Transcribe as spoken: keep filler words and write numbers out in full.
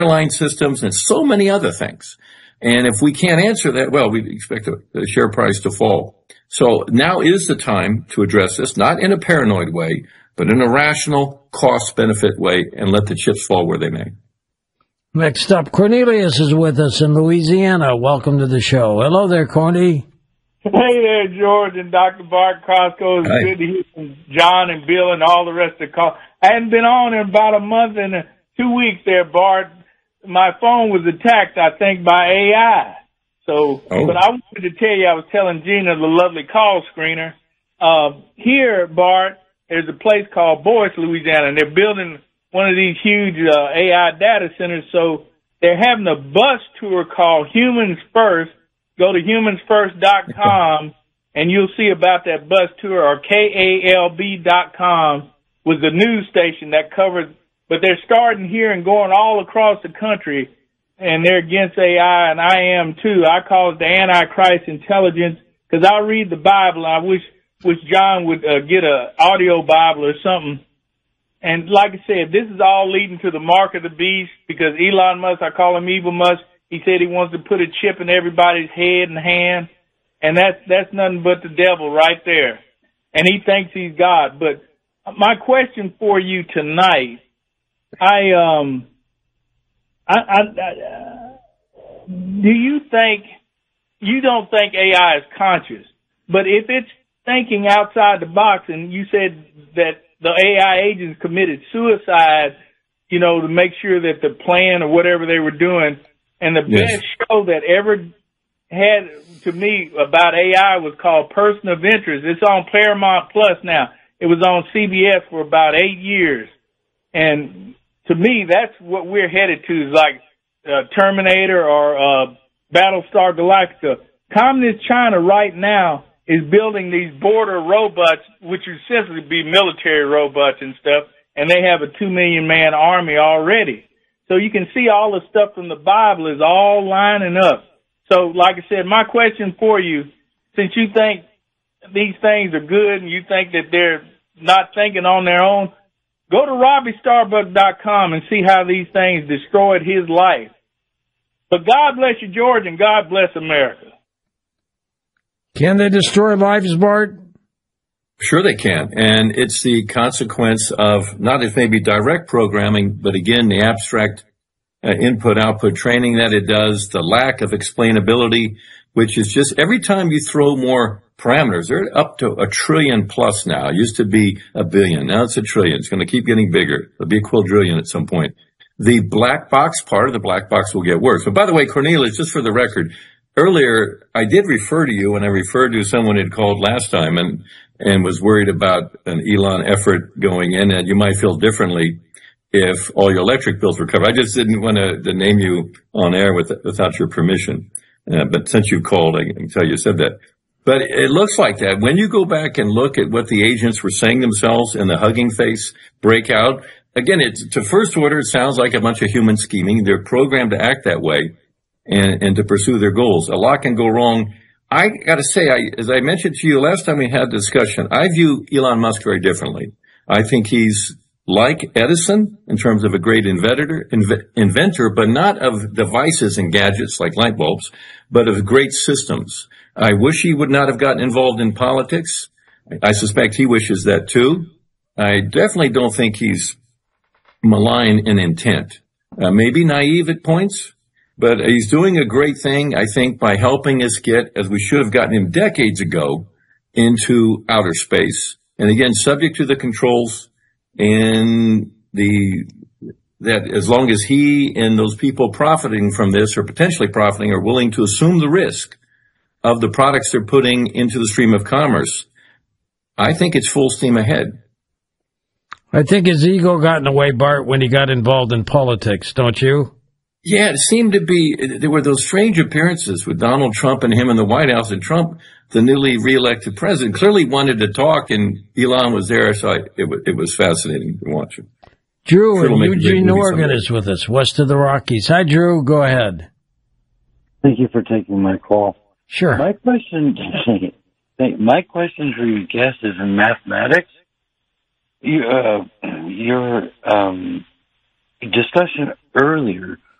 airline systems, and so many other things. And if we can't answer that, well, we expect the share price to fall. So now is the time to address this, not in a paranoid way, but in a rational, cost-benefit way, and let the chips fall where they may. Next up, Cornelius is with us in Louisiana. Welcome to the show. Hello there, Corny. Hey there, George and Doctor Bart Costco. It's Hi. good to hear from John and Bill and all the rest of the call. I hadn't been on in about a month and two weeks there, Bart. My phone was attacked, I think, by A I. So, oh. But I wanted to tell you, I was telling Gina, the lovely call screener, uh, here, Bart, there's a place called Boyce, Louisiana, and they're building one of these huge uh, A I data centers. So they're having a bus tour called Humans First. Go to humans first dot com, and you'll see about that bus tour, or K A L B dot com was the news station that covers. But they're starting here and going all across the country, and they're against A I, and I am too. I call it the Antichrist intelligence, because I read the Bible, and I wish wish John would uh, get a audio Bible or something. And like I said, this is all leading to the mark of the beast, because Elon Musk, I call him Evil Musk, he said he wants to put a chip in everybody's head and hand, and that's that's nothing but the devil right there. And he thinks he's God. But my question for you tonight, I um, I, I, I do you think you don't think A I is conscious? But if it's thinking outside the box, and you said that the A I agents committed suicide, you know, to make sure that the plan or whatever they were doing. And the yes. best show that ever had to me about A I was called Person of Interest. It's on Paramount Plus now. It was on C B S for about eight years. And to me, that's what we're headed to, is like uh, Terminator or uh, Battlestar Galactica. Communist China right now is building these border robots, which would essentially be military robots and stuff, and they have a two million man army already. So you can see all the stuff from the Bible is all lining up. So, like I said, my question for you, since you think these things are good and you think that they're not thinking on their own, go to Robbie Starbuck dot com and see how these things destroyed his life. But God bless you, George, and God bless America. Can they destroy lives, Bart? Sure they can, and it's the consequence of not as maybe direct programming, but again, the abstract uh, input-output training that it does, the lack of explainability, which is just every time you throw more parameters, they're up to a trillion plus now. It used to be a billion. Now it's a trillion. It's going to keep getting bigger. It'll be a quadrillion at some point. The black box part of the black box will get worse. But by the way, Cornelius, just for the record, earlier I did refer to you when I referred to someone who had called last time, and and was worried about an Elon effort going in, and you might feel differently if all your electric bills were covered. I just didn't want to, to name you on air with, without your permission. Uh, but since you called, I can tell you said that. But it looks like that. When you go back and look at what the agents were saying themselves in the Hugging Face breakout, again, it's, to first order, it sounds like a bunch of human scheming. They're programmed to act that way and, and to pursue their goals. A lot can go wrong. I got to say, I, as I mentioned to you last time we had a discussion, I view Elon Musk very differently. I think he's like Edison in terms of a great inventor, inv- inventor, but not of devices and gadgets like light bulbs, but of great systems. I wish he would not have gotten involved in politics. I suspect he wishes that too. I definitely don't think he's malign in intent. Uh, maybe naive at points. But he's doing a great thing, I think, by helping us get, as we should have gotten him decades ago, into outer space. And again, subject to the controls and the, that as long as he and those people profiting from this or potentially profiting are willing to assume the risk of the products they're putting into the stream of commerce, I think it's full steam ahead. I think his ego got in the way, Bart, when he got involved in politics, don't you? Yeah, it seemed to be, there were those strange appearances with Donald Trump and him in the White House, and Trump, the newly reelected president, clearly wanted to talk, and Elon was there, so I, it, was, it was fascinating to watch him. Drew sure in Eugene, Oregon is with us, west of the Rockies. Hi, Drew, go ahead. Thank you for taking my call. Sure. My question, my question for you guests is in mathematics. You, uh, your um, discussion earlier